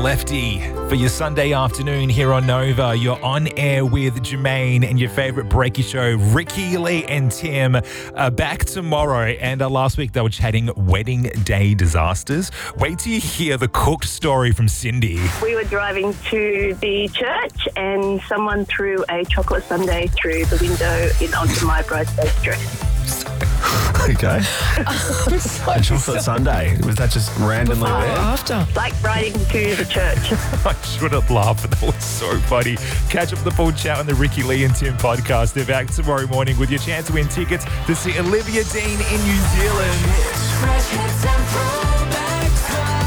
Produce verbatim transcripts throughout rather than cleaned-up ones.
Lefty, for your Sunday afternoon here on Nova, you're on air with Jermaine and your favourite breaky show, Ricky, Lee and Tim, uh, back tomorrow. And uh, last week they were chatting wedding day disasters. Wait till you hear the cooked story from Cindy. We were driving to the church and someone threw a chocolate sundae through the window in onto my bridesmaid's dress. Okay. A chocolate sundae. Was that just randomly Before, there? After. Like riding to the church. I shouldn't laugh, but that was so funny. Catch up the full chat on the Ricky, Lee and Tim podcast. They're back tomorrow morning with your chance to win tickets to see Olivia Dean in New Zealand. Fresh hits and throwbacks.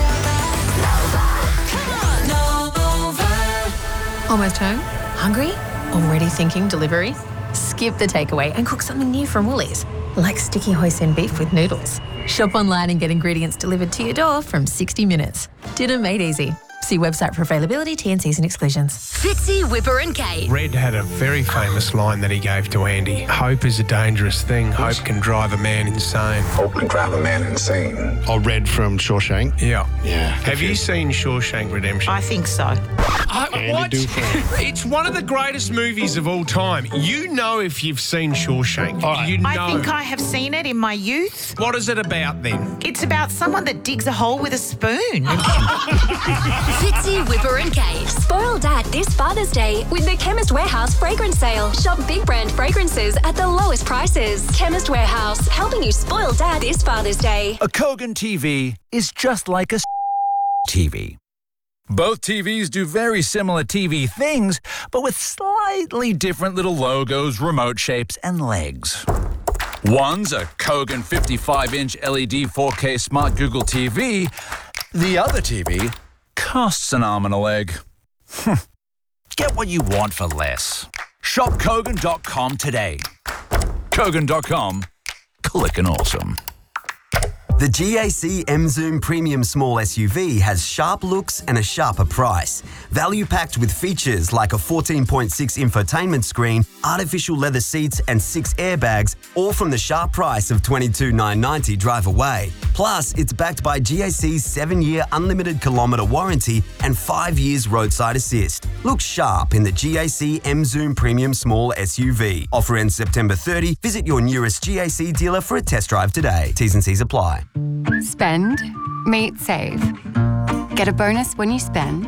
Nova. Come on, Nova. Almost home? Hungry? Already thinking delivery? Skip the takeaway and cook something new from Woolies, like sticky hoisin beef with noodles. Shop online and get ingredients delivered to your door from sixty minutes. Dinner made easy. See website for availability, T and Cs and exclusions. Fitzy, Whipper and Kate. Red had a very famous line that he gave to Andy. Hope is a dangerous thing. Hope can drive a man insane. Hope can drive a man insane. Oh, Red from Shawshank? Yeah. Yeah. Have you seen Shawshank Redemption? I think so. I, Andy what? Dufresne. It's one of the greatest movies of all time. You know if you've seen Shawshank. right. You know. I think I have seen it in my youth. What is it about then? It's about someone that digs a hole with a spoon. Fitzy, Whipper and Kate. Spoil Dad this Father's Day with the Chemist Warehouse fragrance sale. Shop big brand fragrances at the lowest prices. Chemist Warehouse, helping you spoil Dad this Father's Day. A Kogan T V is just like a T V. Both T Vs do very similar T V things, but with slightly different little logos, remote shapes, and legs. One's a Kogan fifty-five inch L E D four K Smart Google T V. The other T V costs an arm and a leg. Get what you want for less. Shop Kogan dot com today. Kogan dot com. Clickin' awesome. The G A C M-Zoom Premium Small S U V has sharp looks and a sharper price. Value packed with features like a fourteen point six infotainment screen, artificial leather seats and six airbags, all from the sharp price of twenty-two thousand nine hundred ninety drive away. Plus, it's backed by G A C's seven year unlimited kilometre warranty and five years roadside assist. Look sharp in the G A C M-Zoom Premium Small S U V. Offer ends September thirtieth. Visit your nearest G A C dealer for a test drive today. T's and C's apply. Spend, meet, save. Get a bonus when you spend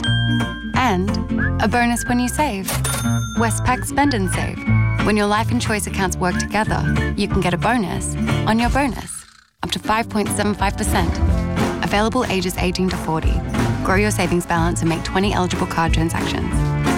and a bonus when you save. Westpac Spend and Save. When your life and choice accounts work together, you can get a bonus on your bonus, up to five point seven five percent. Available ages eighteen to forty. Grow your savings balance and make twenty eligible card transactions.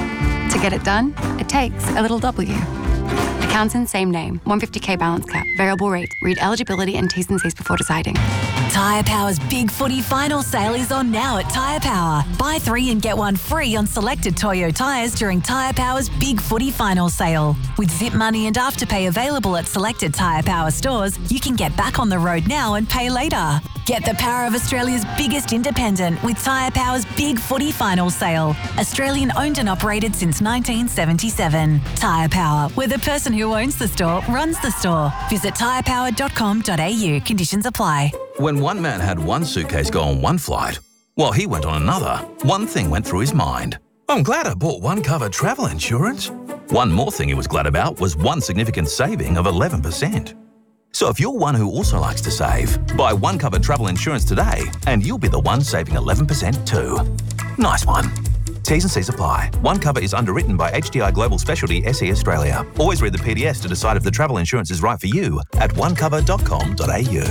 To get it done, it takes a little W. Accounts in same name, one hundred fifty K balance cap, variable rate. Read eligibility and T's and C's before deciding. Tyre Power's Big Footy Final Sale is on now at Tyre Power. Buy three and get one free on selected Toyo tyres during Tyre Power's Big Footy Final Sale. With Zip Money and Afterpay available at selected Tyre Power stores, you can get back on the road now and pay later. Get the power of Australia's biggest independent with Tyre Power's Big Footy Final Sale. Australian owned and operated since nineteen seventy-seven. Tyre Power, where the person who owns the store runs the store. Visit tyre power dot com dot a u. Conditions apply. When one man had one suitcase go on one flight, while he went on another, one thing went through his mind. I'm glad I bought one cover travel insurance. One more thing he was glad about was one significant saving of eleven percent. So if you're one who also likes to save, buy one cover travel insurance today and you'll be the one saving eleven percent too. Nice one. T's and C's apply. One Cover is underwritten by H D I Global Specialty S E Australia. Always read the P D S to decide if the travel insurance is right for you at one cover dot com dot a u.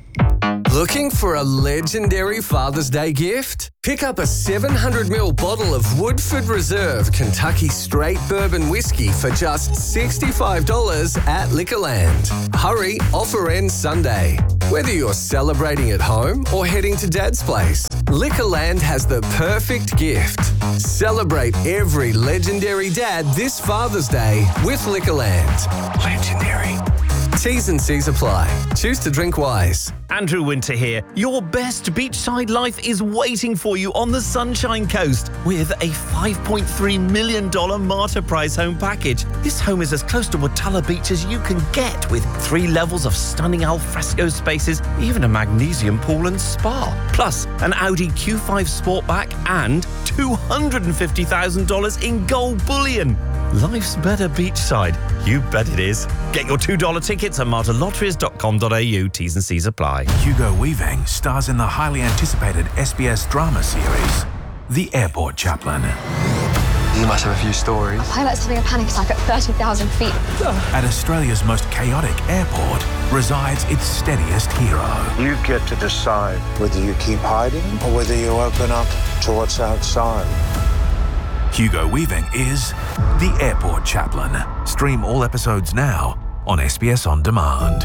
Looking for a legendary Father's Day gift? Pick up a seven hundred milliliter bottle of Woodford Reserve Kentucky Straight Bourbon Whiskey for just sixty-five dollars at Liquorland. Hurry, offer ends Sunday. Whether you're celebrating at home or heading to Dad's place, Liquorland has the perfect gift. Celebrate every legendary dad this Father's Day with Liquorland. Legendary. T's and C's apply. Choose to drink wise. Andrew Winter here. Your best beachside life is waiting for you on the Sunshine Coast with a five point three million dollars Marta Price home package. This home is as close to Watala Beach as you can get, with three levels of stunning alfresco spaces, even a magnesium pool and spa. Plus, an Audi Q five Sportback and two hundred fifty thousand dollars in gold bullion. Life's better beachside. You bet it is. Get your two dollar tickets at marta lotteries dot com dot a u. T's and C's apply. Hugo Weaving stars in the highly anticipated S B S drama series, The Airport Chaplain. You must have a few stories. A pilot's having a panic attack at thirty thousand feet. At Australia's most chaotic airport resides its steadiest hero. You get to decide whether you keep hiding or whether you open up to what's outside. Hugo Weaving is The Airport Chaplain. Stream all episodes now on S B S On Demand.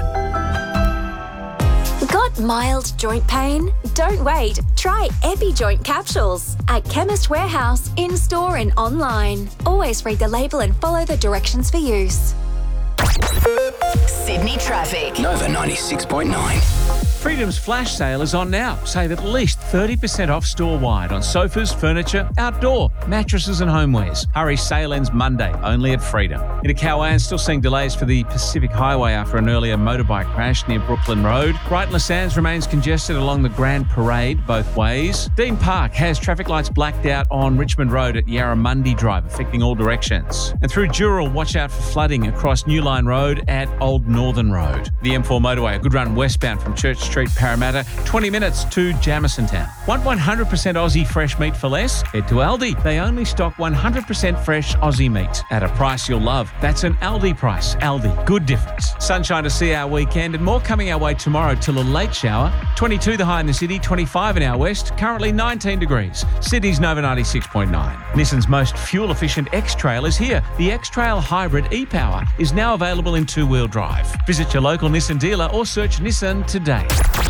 Got mild joint pain? Don't wait. Try EpiJoint capsules at Chemist Warehouse, in-store and online. Always read the label and follow the directions for use. Sydney traffic. Nova ninety-six point nine. Freedom's flash sale is on now. Save at least thirty percent off store-wide on sofas, furniture, outdoor, mattresses and homewares. Hurry, sale ends Monday, only at Freedom. In Cowan, still seeing delays for the Pacific Highway after an earlier motorbike crash near Brooklyn Road. Brighton Sands remains congested along the Grand Parade both ways. Dean Park has traffic lights blacked out on Richmond Road at Yarramundi Drive, affecting all directions. And through Dural, watch out for flooding across New Line Road at Old Northern Road. The M four motorway, a good run westbound from Church Street, Parramatta, twenty minutes to Jamison Town. Want one hundred percent Aussie fresh meat for less? Head to Aldi. They only stock one hundred percent fresh Aussie meat at a price you'll love. That's an Aldi price. Aldi. Good difference. Sunshine to see our weekend and more coming our way tomorrow till a late shower. twenty-two the high in the city, twenty-five in our west, currently nineteen degrees. City's Nova ninety-six point nine. Nissan's most fuel-efficient X-Trail is here. The X-Trail Hybrid e-Power is now available in two-wheel drive. Visit your local Nissan dealer or search Nissan today.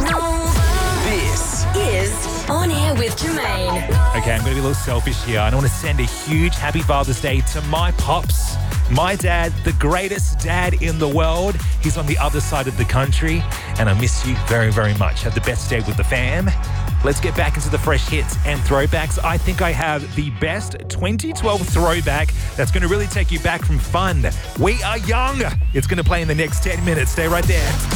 This is On Air with Jermaine. Okay, I'm going to be a little selfish here. I want to send a huge happy Father's Day to my pops. My dad, the greatest dad in the world. He's on the other side of the country, and I miss you very, very much. Have the best day with the fam. Let's get back into the fresh hits and throwbacks. I think I have the best twenty twelve throwback that's going to really take you back from fun. We Are Young. It's going to play in the next ten minutes. Stay right there.